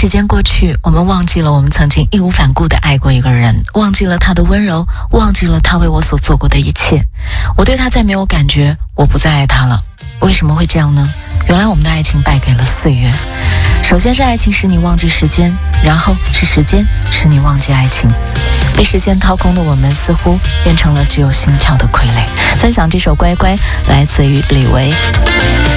时间过去，我们忘记了我们曾经义无反顾地爱过一个人，忘记了他的温柔，忘记了他为我所做过的一切。我对他再没有感觉，我不再爱他了。为什么会这样呢？原来我们的爱情败给了岁月。首先是爱情使你忘记时间，然后是时间使你忘记爱情。被时间掏空的我们，似乎变成了只有心跳的傀儡。分享这首《乖乖》，来自于李维。